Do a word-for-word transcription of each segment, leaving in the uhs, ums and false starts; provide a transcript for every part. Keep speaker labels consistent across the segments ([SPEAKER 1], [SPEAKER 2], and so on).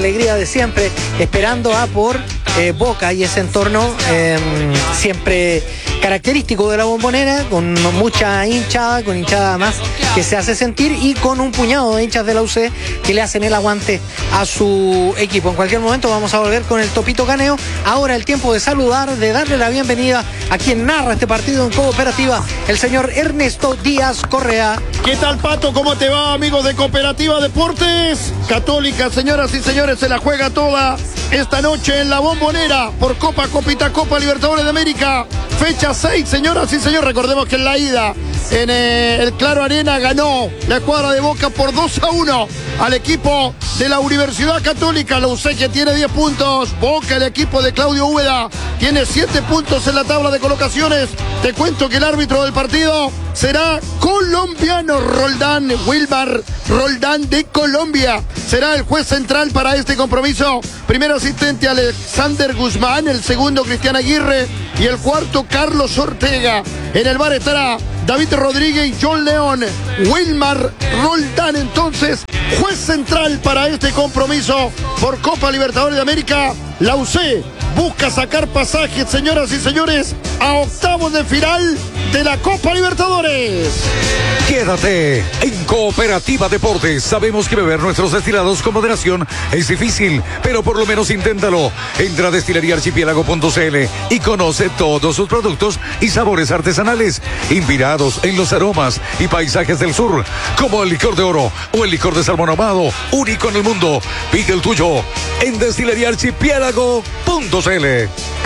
[SPEAKER 1] Alegría de siempre, esperando a por eh, Boca y ese entorno eh, siempre característico de la Bombonera, con mucha hinchada, con hinchada más que se hace sentir y con un puñado de hinchas de la U C que le hacen el aguante a su equipo. En cualquier momento vamos a volver con el Topito Caneo. Ahora el tiempo de saludar, de darle la bienvenida a quien narra este partido en Cooperativa, el señor Ernesto Díaz Correa.
[SPEAKER 2] ¿Qué tal, Pato? ¿Cómo te va, amigos de Cooperativa Deportes? Católica, señoras y señores, se la juega toda esta noche en la Bombonera por Copa, Copita, Copa Libertadores de América. Fecha seis, señoras y señores. Recordemos que en la ida en eh, el Claro Arena ganó la escuadra de Boca por dos a uno al equipo de la Universidad Católica. La U C que tiene diez puntos. Boca, el equipo de Claudio Úbeda, tiene siete puntos en la tabla de colocaciones. Te cuento que el árbitro del partido será colombiano, Roldán, Wilmar Roldán de Colombia. Será el juez central para este compromiso. Primer asistente Alexander Guzmán, el segundo Cristian Aguirre y el cuarto Carlos Ortega. En el bar estará David Rodríguez y John León. Wilmar Roldán, entonces, juez central para este compromiso por Copa Libertadores de América. La U C busca sacar pasajes, señoras y señores, a octavos de final de la Copa Libertadores.
[SPEAKER 3] Quédate en Cooperativa Deportes. Sabemos que beber nuestros destilados con moderación es difícil, pero por lo menos inténtalo. Entra a destilería archipiélago punto c l y conoce todos sus productos y sabores artesanales, inspirados en los aromas y paisajes del sur, como el licor de oro o el licor de salmón ahumado, único en el mundo. Pide el tuyo en destilería archipiélago punto c l.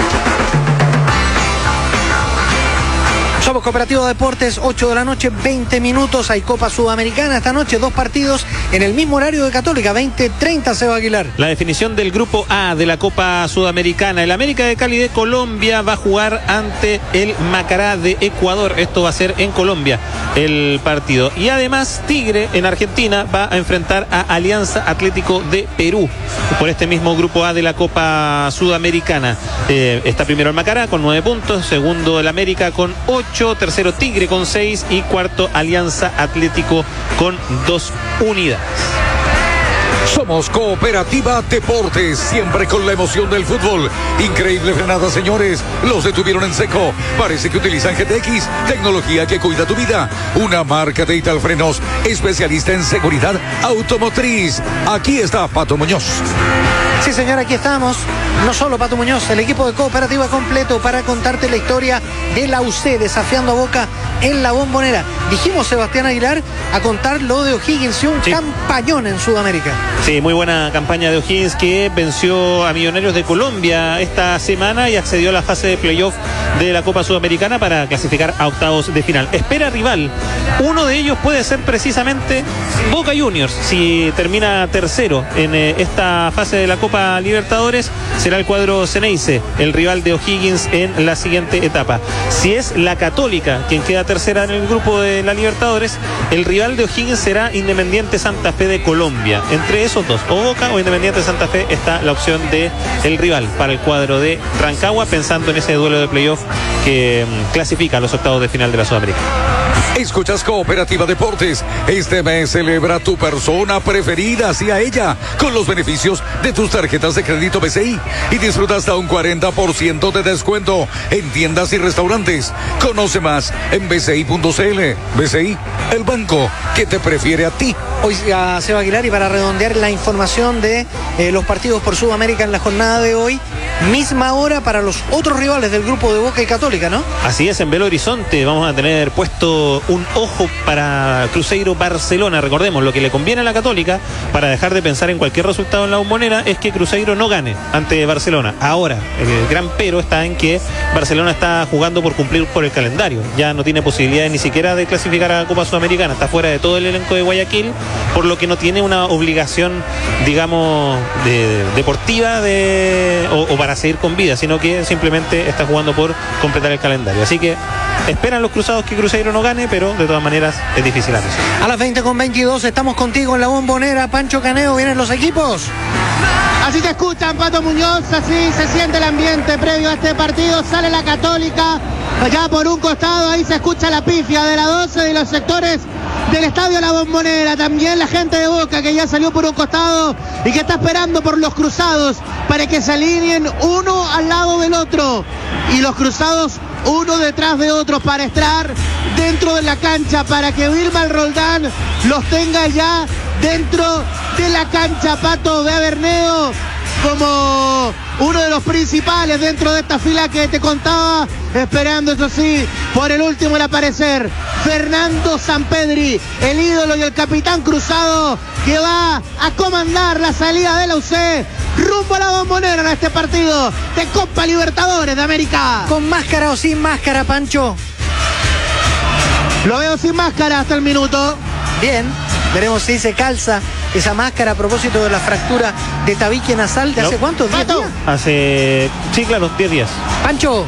[SPEAKER 1] Somos Cooperativa Deportes, ocho de la noche, veinte minutos. Hay Copa Sudamericana esta noche, dos partidos en el mismo horario de Católica, veinte treinta, Seba Aguilar.
[SPEAKER 4] La definición del grupo A de la Copa Sudamericana. El América de Cali de Colombia va a jugar ante el Macará de Ecuador. Esto va a ser en Colombia el partido. Y además Tigre en Argentina va a enfrentar a Alianza Atlético de Perú por este mismo grupo A de la Copa Sudamericana. Eh, está primero el Macará con nueve puntos, segundo el América con ocho, tercero Tigre con seis y cuarto Alianza Atlético con dos unidades.
[SPEAKER 3] Somos Cooperativa Deportes, siempre con la emoción del fútbol. Increíble frenada, señores. Los detuvieron en seco. Parece que utilizan G T X, tecnología que cuida tu vida. Una marca de Italfrenos, especialista en seguridad automotriz. Aquí está Pato Muñoz.
[SPEAKER 1] Sí, señor, aquí estamos. No solo Pato Muñoz, el equipo de Cooperativa completo para contarte la historia de la U C desafiando a Boca en la Bombonera. Dijimos, Sebastián Aguilar, a contar lo de O'Higgins y un sí. campañón en Sudamérica.
[SPEAKER 4] Sí, muy buena campaña de O'Higgins, que venció a Millonarios de Colombia esta semana y accedió a la fase de playoff de la Copa Sudamericana para clasificar a octavos de final. Espera rival. Uno de ellos puede ser precisamente Boca Juniors. Si termina tercero en eh, esta fase de la Copa Libertadores, será el cuadro Ceneice, el rival de O'Higgins en la siguiente etapa. Si es la Católica quien queda tercera en el grupo de la Libertadores, el rival de O'Higgins será Independiente Santa Fe de Colombia. Entre esos dos, o Boca o Independiente Santa Fe, está la opción de el rival para el cuadro de Rancagua, pensando en ese duelo de playoff que um, clasifica a los octavos de final de la Sudamericana.
[SPEAKER 3] Escuchas Cooperativa Deportes. Este mes celebra tu persona preferida hacia ella con los beneficios de tus tarjetas de crédito B C I y disfruta hasta un cuarenta por ciento de descuento en tiendas y restaurantes. Conoce más en b c i punto c l. B C I, el banco que te prefiere a ti.
[SPEAKER 1] Oiga, Seba Aguilar, y para redondear la información de eh, los partidos por Sudamérica en la jornada de hoy, misma hora para los otros rivales del grupo de Boca y Católica, ¿no?
[SPEAKER 4] Así es, en Belo Horizonte vamos a tener puesto un ojo para Cruzeiro Barcelona. Recordemos, lo que le conviene a la Católica para dejar de pensar en cualquier resultado en la Bombonera es que Cruzeiro no gane ante Barcelona. Ahora, el gran pero está en que Barcelona está jugando por cumplir por el calendario. Ya no tiene posibilidades ni siquiera de clasificar a la Copa Sudamericana. Está fuera de todo el elenco de Guayaquil, por lo que no tiene una obligación, digamos, de, de, deportiva de, o, o para seguir con vida, sino que simplemente está jugando por completar el calendario. Así que esperan los cruzados que Cruzeiro no gane, pero de todas maneras es difícil hacer.
[SPEAKER 1] A las veinte con veintidós estamos contigo en la Bombonera. Pancho Caneo, ¿vienen los equipos?
[SPEAKER 5] Así se escuchan, Pato Muñoz, así se siente el ambiente previo a este partido. Sale la Católica, allá por un costado, ahí se escucha la pifia de la doce de los sectores del Estadio La Bombonera. También la gente de Boca, que ya salió por un costado y que está esperando por los cruzados para que se alineen uno al lado del otro, y los cruzados uno detrás de otro para estar dentro de la cancha, para que Wilmar Roldán los tenga ya dentro de la cancha. Pato de Aberneo como uno de los principales dentro de esta fila que te contaba, esperando, eso sí, por el último el aparecer, Fernando Sampedri, el ídolo y el capitán cruzado, que va a comandar la salida de la U C rumbo a La Bombonera en este partido de Copa Libertadores de América.
[SPEAKER 1] ¿Con máscara o sin máscara, Pancho?
[SPEAKER 5] Lo veo sin máscara hasta el minuto.
[SPEAKER 1] Bien, veremos si se calza esa máscara a propósito de la fractura de tabique nasal. ¿De
[SPEAKER 4] no.
[SPEAKER 1] hace cuántos días?
[SPEAKER 4] Hace, sí, claro, diez días.
[SPEAKER 1] Pancho.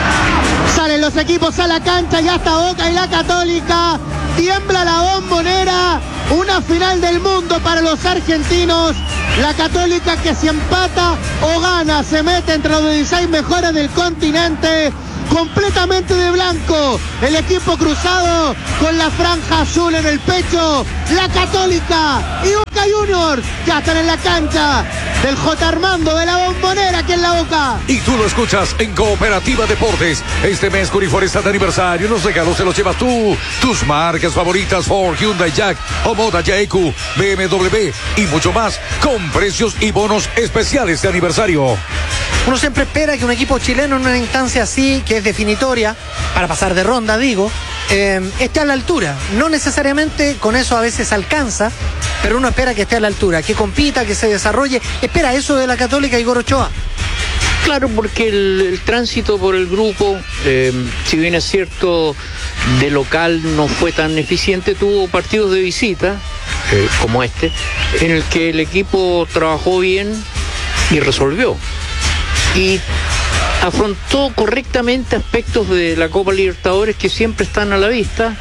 [SPEAKER 5] Salen los equipos a la cancha, ya está Boca y la Católica. Tiembla La Bombonera. Una final del mundo para los argentinos. La Católica, que si empata o gana, se mete entre los dieciséis mejores del continente. Completamente de blanco el equipo cruzado, con la franja azul en el pecho. La Católica y Boca Juniors ya están en la cancha del J. Armando de La Bombonera, aquí en La Boca.
[SPEAKER 3] Y tú lo escuchas en Cooperativa Deportes. Este mes Curifor está de aniversario. Los regalos se los llevas tú. Tus marcas favoritas: Ford, Hyundai, Jack, Omoda, Y Q, B M W y mucho más, con precios y bonos especiales de aniversario.
[SPEAKER 1] Uno siempre espera que un equipo chileno en una instancia así, que es definitoria, para pasar de ronda, digo, eh, esté a la altura. No necesariamente con eso a veces alcanza, pero uno espera que esté a la altura, que compita, que se desarrolle. Espera eso de la Católica, Igor Ochoa.
[SPEAKER 6] Claro, porque el, el tránsito por el grupo, eh, si bien es cierto, de local no fue tan eficiente, tuvo partidos de visita, eh, como este, en el que el equipo trabajó bien y resolvió. Y afrontó correctamente aspectos de la Copa Libertadores que siempre están a la vista: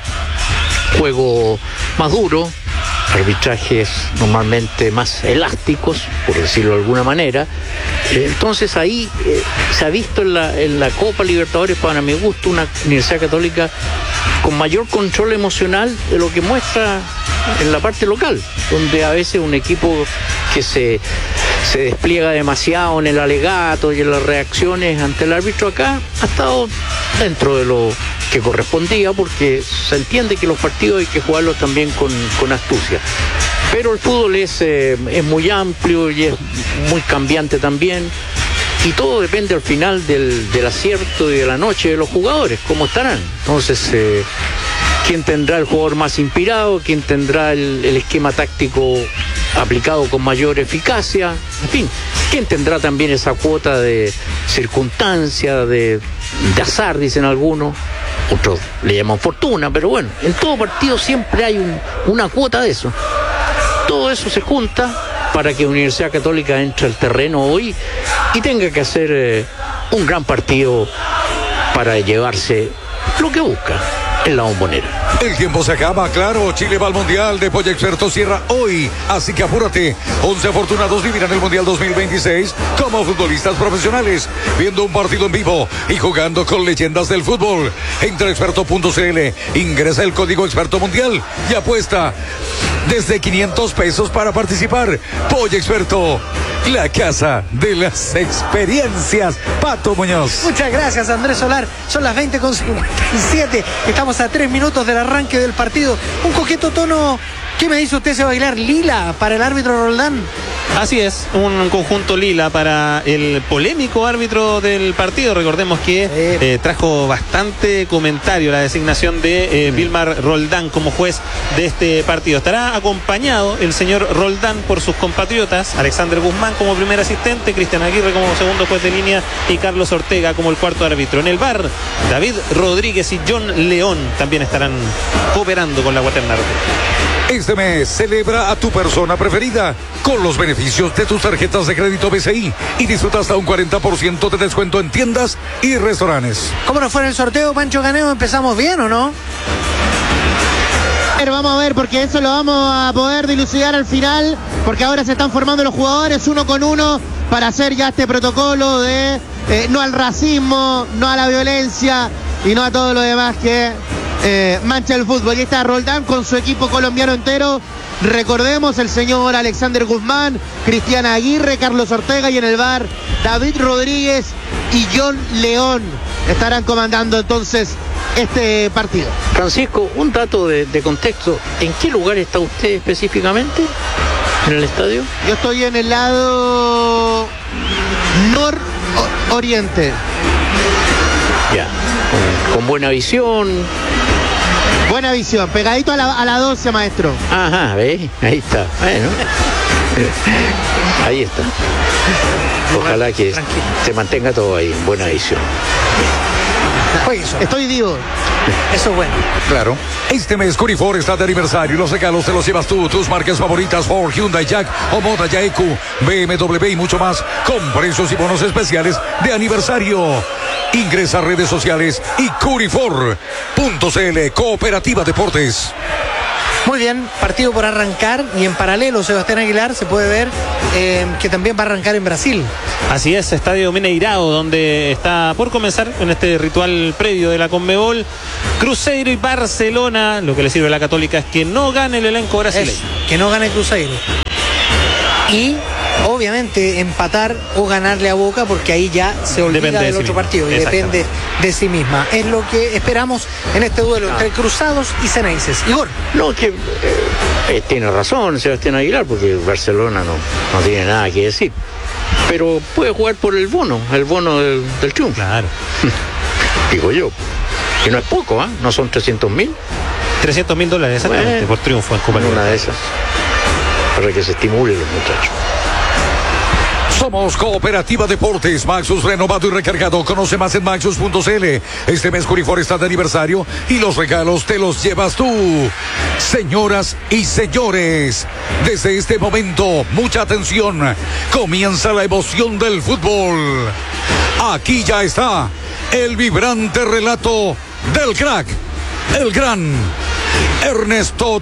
[SPEAKER 6] juego más duro, arbitrajes normalmente más elásticos, por decirlo de alguna manera. Entonces ahí eh, se ha visto en la, en la Copa Libertadores, para mi gusto, una Universidad Católica con mayor control emocional de lo que muestra en la parte local, donde a veces un equipo que se, se despliega demasiado en el alegato y en las reacciones ante el árbitro, acá ha estado dentro de lo que correspondía, porque se entiende que los partidos hay que jugarlos también con, con astucia. Pero el fútbol es, eh, es muy amplio y es muy cambiante también, y todo depende al final del, del acierto y de la noche de los jugadores, cómo estarán. Entonces, eh, quién tendrá el jugador más inspirado, quién tendrá el, el esquema táctico aplicado con mayor eficacia, en fin, quién tendrá también esa cuota de circunstancia, de, de azar, dicen algunos, otros le llaman fortuna, pero bueno, en todo partido siempre hay un, una cuota de eso. Todo eso se junta para que Universidad Católica entre al terreno hoy y tenga que hacer eh, un gran partido para llevarse lo que busca en La Bombonera.
[SPEAKER 3] El tiempo se acaba, claro. Chile va al Mundial de Polla Experto, cierra hoy, así que apúrate. once afortunados vivirán el Mundial dos mil veintiséis como futbolistas profesionales, viendo un partido en vivo y jugando con leyendas del fútbol. Entra a experto punto c l, ingresa el código Experto Mundial y apuesta desde quinientos pesos para participar. Polla Experto, la casa de las experiencias. Pato Muñoz.
[SPEAKER 1] Muchas gracias, Andrés Solar. Son las veinte con cincuenta y siete. Estamos a tres minutos del arranque del partido. Un coqueto tono. ¿Qué me dice usted? ¿Se va a bailar lila para el árbitro Roldán?
[SPEAKER 4] Así es, un conjunto lila para el polémico árbitro del partido. Recordemos que eh, trajo bastante comentario la designación de eh, Wilmar Roldán como juez de este partido. Estará acompañado el señor Roldán por sus compatriotas: Alexander Guzmán como primer asistente, Cristian Aguirre como segundo juez de línea y Carlos Ortega como el cuarto árbitro. En el V A R, David Rodríguez y John León también estarán cooperando con la Guaterna.
[SPEAKER 3] Este mes celebra a tu persona preferida con los beneficios de tus tarjetas de crédito B C I y disfruta hasta un cuarenta por ciento de descuento en tiendas y restaurantes.
[SPEAKER 1] ¿Cómo nos fue en el sorteo, Pancho Caneo? ¿Empezamos bien o no?
[SPEAKER 5] Pero vamos a ver, porque eso lo vamos a poder dilucidar al final, porque ahora se están formando los jugadores uno con uno para hacer ya este protocolo de eh, no al racismo, no a la violencia y no a todo lo demás que eh, mancha el fútbol. Y está Roldán con su equipo colombiano entero. Recordemos el señor Alexander Guzmán, Cristiana Aguirre, Carlos Ortega y en el bar David Rodríguez y John León estarán comandando entonces este partido.
[SPEAKER 6] Francisco, un dato de, de contexto. ¿En qué lugar está usted específicamente en el estadio?
[SPEAKER 5] Yo estoy en el lado nororiente.
[SPEAKER 6] Ya, con, con buena visión.
[SPEAKER 5] Buena visión, pegadito a la, a la doce, maestro.
[SPEAKER 6] Ajá, ¿ves? Ahí está. Bueno. Ahí está. Ojalá que Tranquilo. se mantenga todo ahí, en buena visión.
[SPEAKER 5] Estoy vivo.
[SPEAKER 1] Eso es bueno.
[SPEAKER 3] Claro. Este mes Curifor está de aniversario y los regalos te los llevas tú. Tus marcas favoritas Ford, Hyundai, Jack, Omoda, Yaeku, B M W y mucho más con precios y bonos especiales de aniversario. Ingresa a redes sociales y curifor punto c l. Cooperativa Deportes.
[SPEAKER 1] Muy bien, partido por arrancar y en paralelo Sebastián Aguilar se puede ver eh, que también va a arrancar en Brasil.
[SPEAKER 4] Así es, Estadio Mineirao, donde está por comenzar en este ritual previo de la Conmebol Cruzeiro y Barcelona. Lo que le sirve a la Católica es que no gane el elenco brasileño.
[SPEAKER 1] Es, que no gane Cruzeiro. Y obviamente empatar o ganarle a Boca, porque ahí ya se olvida depende del de sí otro misma. partido y depende de sí misma. Es lo que esperamos en este duelo ah. entre Cruzados y Ceneices. Igor.
[SPEAKER 6] No, que eh, tiene razón Sebastián Aguilar, porque Barcelona no, no tiene nada que decir. Pero puede jugar por el bono, el bono del, del triunfo.
[SPEAKER 4] Claro.
[SPEAKER 6] Digo yo. Que no es poco, ¿ah? ¿eh? No son trescientos mil.
[SPEAKER 4] trescientos mil dólares exactamente bueno, por triunfo en Copa.
[SPEAKER 6] Una de esas. Para que se estimulen los muchachos.
[SPEAKER 3] Somos Cooperativa Deportes, Maxus renovado y recargado. Conoce más en maxus punto c l. Este mes Curifor está de aniversario y los regalos te los llevas tú. Señoras y señores, desde este momento, mucha atención. Comienza la emoción del fútbol. Aquí ya está el vibrante relato del crack, el gran Ernesto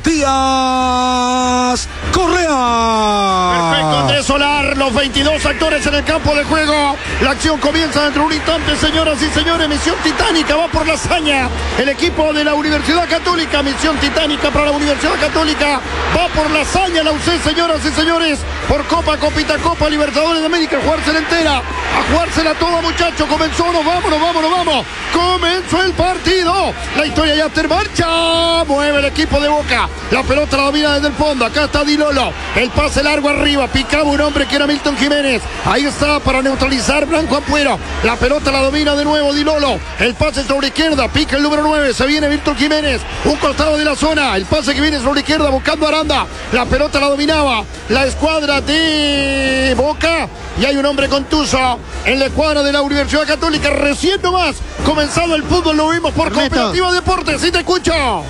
[SPEAKER 3] Díaz Correa.
[SPEAKER 2] Perfecto, Andrés Solar, los veintidós actores en el campo de juego. La acción comienza dentro de un instante, señoras y señores. Misión titánica, va por la hazaña el equipo de la Universidad Católica. Misión titánica para la Universidad Católica. Va por la hazaña la U C, señoras y señores. Por Copa, Copita, Copa, Libertadores de América. A jugársela entera, a jugársela toda, muchachos. Comenzó, nos vamos, nos vamos, nos vamos. Comenzó el partido. La historia ya está en marcha. Mueve el equipo de Boca. La pelota la domina desde el fondo. Acá está Di Lolo. El pase largo arriba. Picaba un hombre que era Milton Jiménez. Ahí está para neutralizar Blanco Ampuero. La pelota la domina de nuevo Di Lolo. El pase sobre izquierda. Pica el número nueve. Se viene Milton Jiménez. Un costado de la zona. El pase que viene sobre izquierda buscando a Aranda. La pelota la dominaba la escuadra de Boca. Y hay un hombre contuso en la escuadra de la Universidad Católica. Recién nomás comenzado el fútbol. Lo vimos por Ernesto. Cooperativa Deportes. Sí te escucho.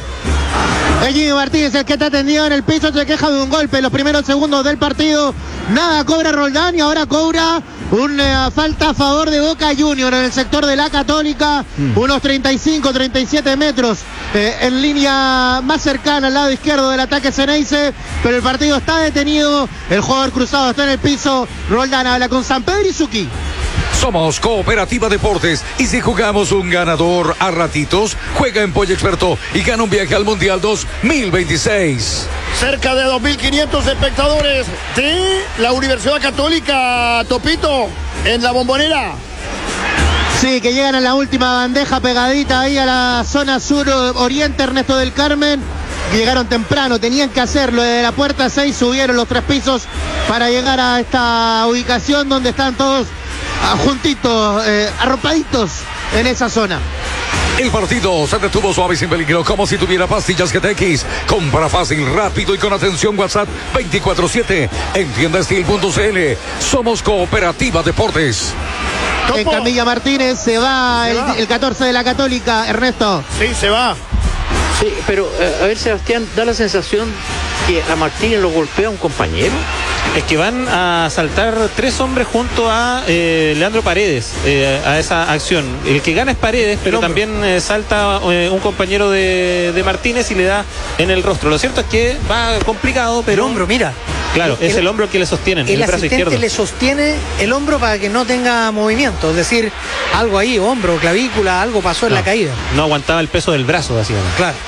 [SPEAKER 5] Gigi Martínez, el que está tendido en el piso, se queja de un golpe en los primeros segundos del partido. Nada cobra Roldán y ahora cobra una falta a favor de Boca Junior en el sector de la Católica. Mm. Unos treinta y cinco, treinta y siete metros eh, en línea más cercana al lado izquierdo del ataque Ceneice. Pero el partido está detenido. El jugador cruzado está en el piso. Roldán habla con San Pedro y Suki.
[SPEAKER 3] Somos Cooperativa Deportes y si jugamos un ganador a ratitos, juega en Pollo Experto y gana un viaje al Mundial dos mil veintiséis.
[SPEAKER 2] Cerca de dos mil quinientos espectadores de la Universidad Católica, Topito, en la Bombonera.
[SPEAKER 5] Sí, que llegan a la última bandeja pegadita ahí a la zona sur oriente, Ernesto del Carmen. Llegaron temprano, tenían que hacerlo. Desde la puerta seis subieron los tres pisos para llegar a esta ubicación donde están todos juntitos, eh, arropaditos en esa zona.
[SPEAKER 3] El partido se detuvo suave y sin peligro, como si tuviera pastillas G T X. Compra fácil, rápido y con atención. WhatsApp veinticuatro siete en tienda steel punto c l. Somos Cooperativa Deportes.
[SPEAKER 5] En Camilla Martínez se va, ¿Se el, va? el catorce de la Católica, Ernesto.
[SPEAKER 2] Sí, se va.
[SPEAKER 6] Sí, pero eh, a ver, Sebastián, da la sensación que a Martínez lo golpea un compañero.
[SPEAKER 4] Es que van a saltar tres hombres junto a eh, Leandro Paredes eh, a esa acción. El que gana es Paredes, pero también eh, salta eh, un compañero de, de Martínez y le da en el rostro. Lo cierto es que va complicado, pero...
[SPEAKER 1] El hombro, mira.
[SPEAKER 4] Claro,
[SPEAKER 1] el,
[SPEAKER 4] es el hombro que le sostiene, el,
[SPEAKER 1] el
[SPEAKER 4] brazo
[SPEAKER 1] asistente
[SPEAKER 4] izquierdo.
[SPEAKER 1] le sostiene el hombro para que no tenga movimiento, es decir, algo ahí, hombro, clavícula, algo pasó en
[SPEAKER 4] no,
[SPEAKER 1] la caída.
[SPEAKER 4] No aguantaba el peso del brazo, básicamente.
[SPEAKER 1] Claro.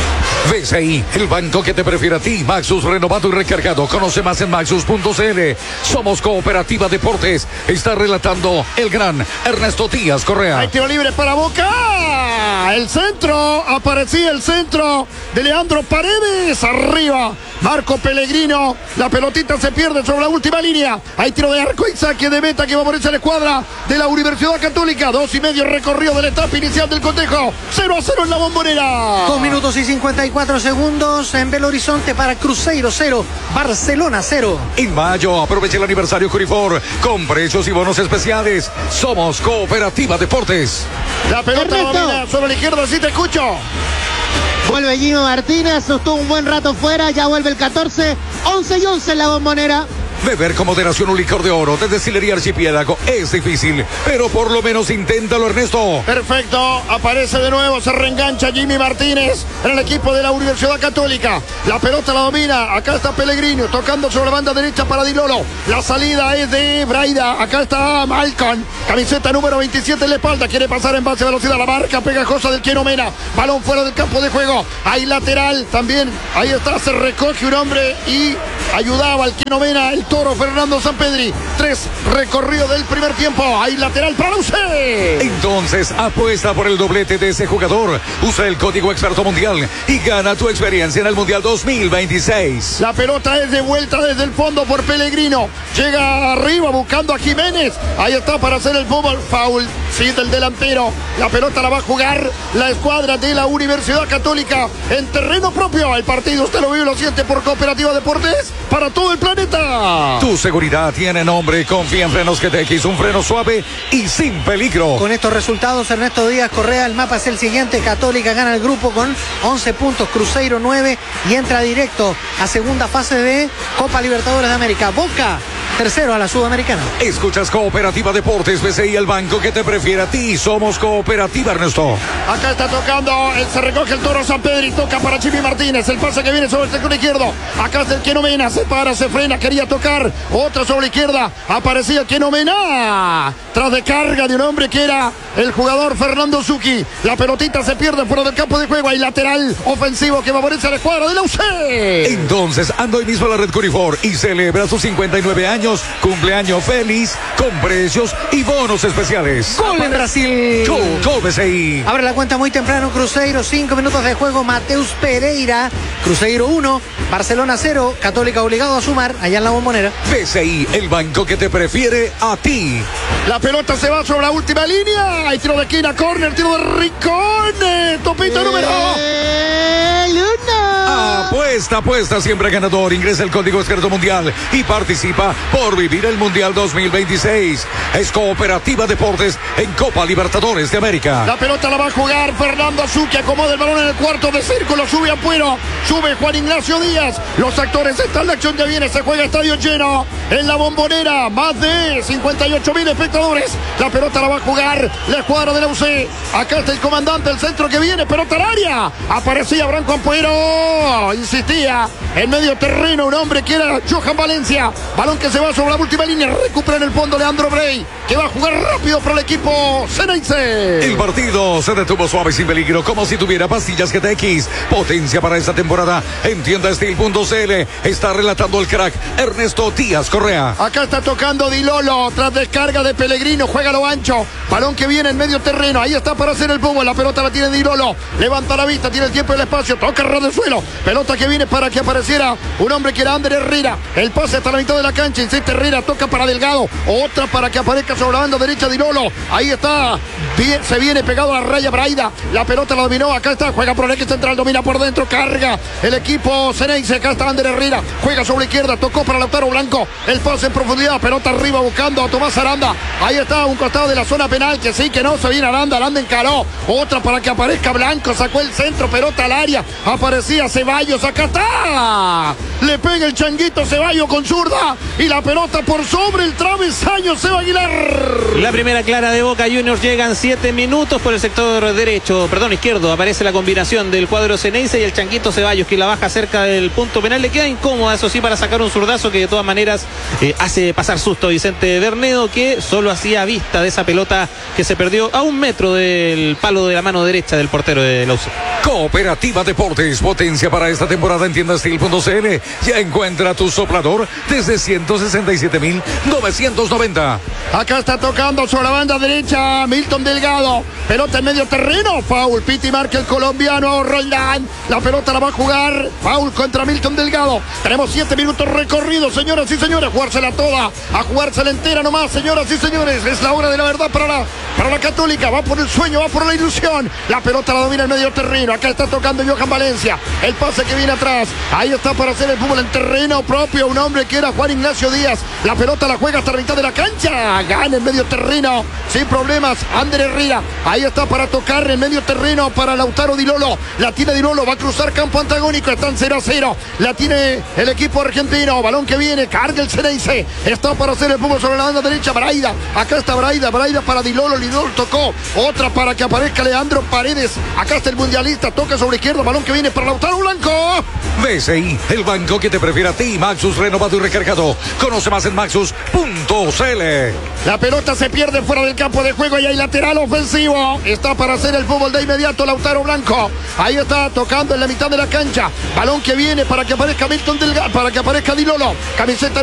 [SPEAKER 3] B C I, el banco que te prefiere a ti. Maxus renovado y recargado. Conoce más en maxus punto c l. Somos Cooperativa Deportes. Está relatando el gran Ernesto Díaz Correa.
[SPEAKER 2] Hay tiro libre para Boca. El centro, aparecía el centro de Leandro Paredes. Arriba, Marco Pellegrino. La pelotita se pierde sobre la última línea. Hay tiro de arco y saque de meta que va a ponerse la escuadra de la Universidad Católica. Dos y medio recorrido de la etapa inicial del cotejo. cero a cero en la Bombonera.
[SPEAKER 1] Dos minutos y cincuenta y cuatro segundos en Belo Horizonte para Cruzeiro cero, Barcelona cero.
[SPEAKER 3] En mayo, aprovecha el aniversario Curifor con precios y bonos especiales. Somos Cooperativa Deportes.
[SPEAKER 2] La pelota
[SPEAKER 5] Ernesto.
[SPEAKER 2] domina sobre la izquierda, sí te escucho.
[SPEAKER 5] Vuelve Gino Martínez, estuvo un buen rato fuera, ya vuelve el catorce, once y once en la Bombonera.
[SPEAKER 3] Beber con moderación un licor de oro de Destilería Archipiélago es difícil, pero por lo menos inténtalo, Ernesto.
[SPEAKER 2] Perfecto, aparece de nuevo, se reengancha Jimmy Martínez en el equipo de la Universidad Católica. La pelota la domina, acá está Pellegrino tocando sobre la banda derecha para Di Lolo. La salida es de Braida, acá está Malcolm, camiseta número veintisiete en la espalda, quiere pasar en base a velocidad, la marca pegajosa del Keno Mena, balón fuera del campo de juego, hay lateral también, ahí está, se recoge un hombre y ayudaba al Keno Mena, el Toro Fernando Sampedri. Tres recorridos del primer tiempo. Hay lateral para U C.
[SPEAKER 3] Entonces apuesta por el doblete de ese jugador. Usa el código experto mundial y gana tu experiencia en el Mundial dos mil veintiséis.
[SPEAKER 2] La pelota es de vuelta desde el fondo por Pellegrino. Llega arriba buscando a Jiménez. Ahí está para hacer el fútbol. Foul. Sí, del delantero. La pelota la va a jugar la escuadra de la Universidad Católica en terreno propio. El partido usted lo vive y lo siente por Cooperativa Deportes para todo el planeta.
[SPEAKER 3] Tu seguridad tiene nombre. Confía en Frenos G T X, un freno suave y sin peligro.
[SPEAKER 1] Con estos resultados, Ernesto Díaz Correa, el mapa es el siguiente. Católica gana el grupo con once puntos, Cruzeiro nueve y entra directo a segunda fase de Copa Libertadores de América. Boca, tercero a la Sudamericana.
[SPEAKER 3] Escuchas Cooperativa Deportes, B C I, el banco que te prefiere a ti. Somos Cooperativa, Ernesto.
[SPEAKER 2] Acá está tocando, él se recoge el Toro Sampedri, toca para Jimmy Martínez, el pase que viene sobre el sector izquierdo. Acá está el Keno Mena, se para, se frena, quería tocar, otra sobre la izquierda, aparecía el Keno Mena, tras de carga de un hombre que era el jugador Fernando Zucchi. La pelotita se pierde fuera del campo de juego, hay lateral ofensivo que va a ponerse a la escuadra de la U C.
[SPEAKER 3] Entonces anda hoy mismo a la red Curifor y celebra sus cincuenta y nueve años, cumpleaños feliz, con precios y bonos especiales.
[SPEAKER 1] Gol en Brasil.
[SPEAKER 3] Gol, gol B C I.
[SPEAKER 1] Abre la cuenta muy temprano Cruzeiro, cinco minutos de juego, Mateus Pereira, Cruzeiro uno, Barcelona cero, Católica obligado a sumar allá en la Bombonera.
[SPEAKER 3] B C I, el banco que te prefiere a ti.
[SPEAKER 2] La pelota se va sobre la última línea, hay tiro de esquina, córner, tiro de Rincón, topito número.
[SPEAKER 5] El uno.
[SPEAKER 3] Apuesta, apuesta, siempre ganador. Ingresa el código experto mundial y participa por vivir el Mundial dos mil veintiséis. Es Cooperativa Deportes en Copa Libertadores de América.
[SPEAKER 2] La pelota la va a jugar Fernando Zucchi, acomoda el balón en el cuarto de círculo, sube Ampuero, sube Juan Ignacio Díaz. Los actores están, la acción ya viene, se juega estadio lleno en la Bombonera, más de cincuenta y ocho mil espectadores. La pelota la va a jugar la escuadra de la U C. Acá está el comandante, el centro que viene, pelota al área. Aparecía Branco Ampuero, insistía en medio terreno un hombre que era Johan Valencia. Balón que se va sobre la última línea, recupera en el fondo Leandro Brey, que va a jugar rápido para el equipo Ceneice.
[SPEAKER 3] El partido se detuvo suave y sin peligro, como si tuviera pastillas G T X. Potencia para esta temporada en tienda steel punto c l. Está relatando el crack Ernesto Díaz Correa.
[SPEAKER 2] Acá está tocando Di Lolo, tras descarga de Pellegrino, juega lo ancho. Balón que viene en medio terreno, ahí está para hacer el fútbol. La pelota la tiene Di Lolo, levanta la vista, tiene el tiempo y el espacio, toca ras del suelo. Pelota que viene para que apareciera un hombre que era Ander Herrera. El pase hasta la mitad de la cancha, insiste Herrera, toca para Delgado. Otra para que aparezca sobre la banda derecha Di Lolo. Ahí está, bien, se viene pegado a la raya Braida. La pelota la dominó, acá está, juega por el eje central, domina por dentro, carga el equipo Ceneice. Acá está Ander Herrera, juega sobre la izquierda, tocó para Lautaro Blanco. El pase en profundidad, pelota arriba buscando a Tomás Aranda. Ahí está, un costado de la zona penal, que sí, que no, se viene Aranda, Aranda encaró. Otra para que aparezca Blanco, sacó el centro, pelota al área. Aparecía Ceballos, acá está. Le pega el changuito Ceballos con zurda y la pelota por sobre el travesaño. Seba Aguilar. Aguilar.
[SPEAKER 4] La primera clara de Boca Juniors, llegan siete minutos por el sector derecho, perdón, izquierdo. Aparece la combinación del cuadro Ceneice y el Changuito Ceballos, que la baja cerca del punto penal. Le queda incómoda, eso sí, para sacar un zurdazo que de todas maneras eh, hace pasar susto a Vicente Bernedo, que solo hacía vista de esa pelota que se perdió a un metro del palo de la mano derecha del portero de la U C.
[SPEAKER 3] Cooperativa Deportes, potencia para esta temporada en tienda steel punto c l. Ya encuentra tu soplador desde ciento sesenta y siete mil novecientos noventa.
[SPEAKER 2] Acá está tocando sobre la banda derecha Milton Delgado. Pelota en medio terreno. Foul. Piti marca el colombiano Roldán. La pelota la va a jugar. Foul contra Milton Delgado. Tenemos siete minutos recorridos, señoras y señores. Jugársela toda. A jugársela entera nomás, señoras y señores. Es la hora de la verdad para la, para la Católica. Va por el sueño, va por la ilusión. La pelota la domina en medio terreno. Acá está tocando Johan Valencia. El pase que viene atrás. Ahí está para hacer el fútbol en terreno propio. Un hombre que era Juan Ignacio Díaz. La pelota la juega hasta la mitad de la cancha. Gana en medio terreno sin problemas Ander Herrera. Ahí está para tocar en medio terreno para Lautaro Di Lolo. La tiene Di Lolo, va a cruzar campo antagónico. Están cero a cero. La tiene el equipo argentino. Balón que viene, carga el Ceneice. Está para hacer el fútbol sobre la banda derecha. Braida, acá está Braida. Braida para Di Lolo. Di Lolo tocó. Otra para que aparezca Leandro Paredes. Acá está el mundialista. Toca sobre izquierda. Balón que viene para Lautaro Blanco.
[SPEAKER 3] B C I, el banco que te prefiere a ti. Maxus renovado y recargado. Conoce más en maxus punto c l.
[SPEAKER 2] La pelota se pierde fuera del campo de juego y hay lateral ofensivo. Está para hacer el fútbol de inmediato Lautaro Blanco. Ahí está tocando en la mitad de la cancha. Balón que viene para que aparezca Milton Delgado, para que aparezca Di Lolo. Camiseta